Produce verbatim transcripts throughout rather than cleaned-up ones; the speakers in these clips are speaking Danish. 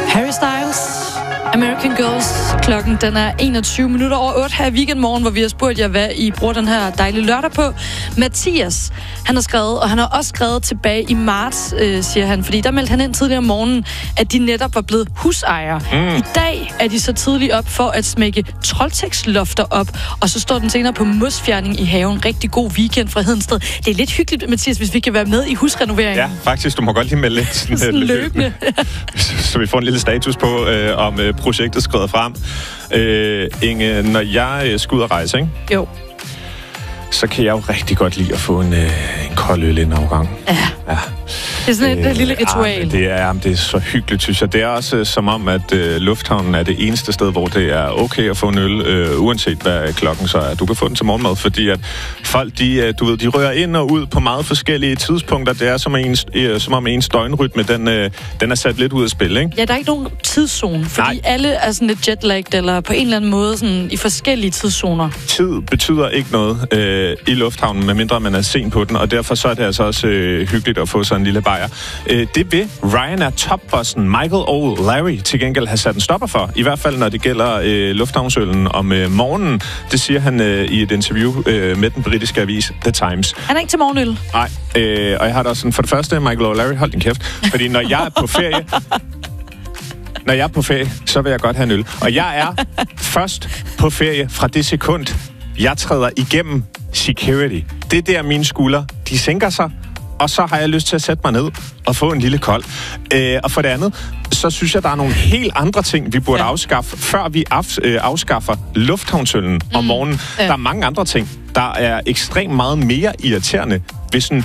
Harry Styles, American Girls. Klokken den er enogtyve minutter over otte her i Weekendmorgen, hvor vi har spurgt jer, hvad I bruger den her dejlige lørdag på. Mathias, han har skrevet, og han har også skrevet tilbage i marts, øh, siger han, fordi der meldte han ind tidligere om morgenen, at de netop var blevet husejere. Mm. I dag er de så tidligt op for at smække troldtægtslofter op, og så står den senere på mosfjerning i haven. Rigtig god weekend fra Hedensted. Det er lidt hyggeligt, Mathias, hvis vi kan være med i husrenoveringen. Ja, faktisk. Du må godt lige melde lidt sådan, sådan løbende. Så vi får en lille status på, øh, om øh, projektet skrider frem. Øh, Inge, når jeg øh, skal ud og rejse, ikke? Jo. Så kan jeg jo rigtig godt lide at få en, øh, en kold øl inden afgang. Ja. Ja. Det er sådan et, øh, et lille ritual. Ja, det er, det er så hyggeligt, synes jeg. Det er også øh, som om, at øh, lufthavnen er det eneste sted, hvor det er okay at få en øl, øh, uanset hvad klokken så er. Du kan få den til morgenmad, fordi at folk, de, øh, du ved, de rører ind og ud på meget forskellige tidspunkter. Det er som, en, øh, som om ens døgnrytme, den, øh, den er sat lidt ud af spil, ikke? Ja, der er ikke nogen tidszone, fordi Nej. alle er sådan lidt jetlagget, eller på en eller anden måde sådan i forskellige tidszoner. Tid betyder ikke noget øh, i lufthavnen, medmindre man er sen på den, og derfor så er det altså også øh, hyggeligt at få sådan en lille bajer. Øh, det vil Ryanair topbossen Michael O'Leary til gengæld have sat en stopper for, i hvert fald når det gælder øh, lufthavnsøllen om øh, morgenen. Det siger han øh, i et interview øh, med den britiske avis The Times. Han er ikke til morgenøl. Nej, øh, og jeg har da også sådan, for det første, Michael O'Leary, hold din kæft, fordi når jeg er på ferie... Når jeg er på ferie, så vil jeg godt have en øl. Og jeg er først på ferie fra det sekund, jeg træder igennem security. Det er der, mine skuldre, de sænker sig, og så har jeg lyst til at sætte mig ned og få en lille kold. Øh, og for det andet, så synes jeg, der er nogle helt andre ting, vi burde ja. afskaffe, før vi af, øh, afskaffer lufthavnsøllen mm. om morgenen. Ja. Der er mange andre ting, der er ekstremt meget mere irriterende ved sådan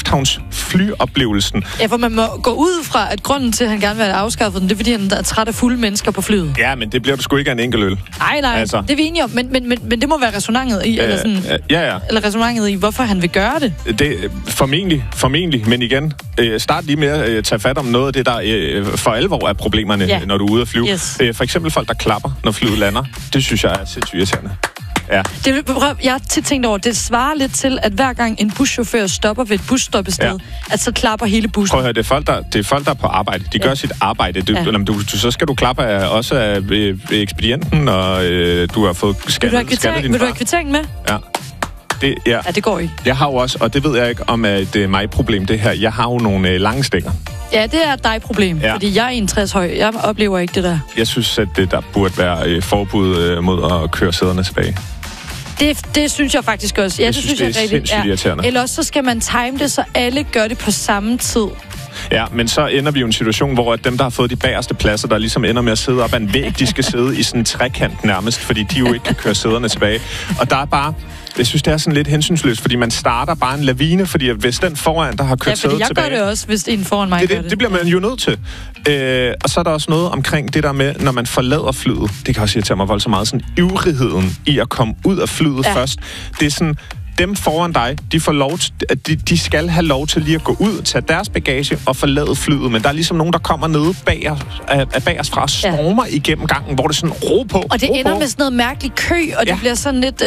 lufthavnsflyoplevelsen. Ja, for man må gå ud fra, at grunden til, at han gerne vil have afskaffet den, det er, fordi han er træt af fulde mennesker på flyet. Ja, men det bliver du sgu ikke af en enkelt øl. Nej, nej, altså. Det er vi enige om, men, men, men, men det må være resonanget i, øh, eller sådan, ja, ja. eller resonanget i, hvorfor han vil gøre det. Det formentlig, formentlig, men igen, øh, start lige med at øh, tage fat om noget af det, der øh, for alvor er problemerne, ja. når du er ude at flyve. Yes. Øh, for eksempel folk, der klapper, når flyet lander. Det synes jeg er sindssygt irriterende. Ja. Det, jeg har tit tænkt over, det svarer lidt til, at hver gang en buschauffør stopper ved et busstoppested, ja. at så klapper hele bussen. Prøv at høre, det er folk, der, det er, folk, der er på arbejde. De ja. gør sit arbejde. Du, ja. du, du, så skal du klappe af, også af øh, ekspedienten, og øh, du har fået skaldet din far. Vil du have kvitteringen med? Ja. Det, ja. ja, det går ikke. Jeg har jo også, og det ved jeg ikke, om det er mig problem, det her. Jeg har jo nogle øh, lange stænger. Ja, det er et dig problem, ja. fordi jeg er enogtres høj. Jeg oplever ikke det der. Jeg synes, at det, der burde være øh, forbud øh, mod at køre sæderne tilbage. Det, det synes jeg faktisk også. Ja, det, det synes, synes jeg det er sindssygt irriterende. Eller også så skal man time det, så alle gør det på samme tid. Ja, men så ender vi jo i en situation, hvor dem, der har fået de bagerste pladser, der ligesom ender med at sidde op ad en væg, de skal sidde i sådan en trekant nærmest, fordi de jo ikke kan køre sæderne tilbage. Og der er bare... Jeg synes, det er sådan lidt hensynsløst, fordi man starter bare en lavine, fordi hvis den foran, der har kørt sædet tilbage... Ja, fordi jeg gør det også, hvis en foran mig det, gør det. Det bliver man jo nødt til. Øh, og så er der også noget omkring det der med, når man forlader flyet. Det kan også irritere mig voldsomt meget. Sådan ivrigheden i at komme ud af flyet ja. først. Det er sådan... Dem foran dig, de får lov til, de, de skal have lov til lige at gå ud, tage deres bagage og forlade flyet. Men der er ligesom nogen, der kommer nede bag os, af, bag os fra og stormer ja. igennem gangen, hvor det er sådan ro på. Og det ro ender på. med sådan noget mærkeligt kø, og det ja. bliver sådan lidt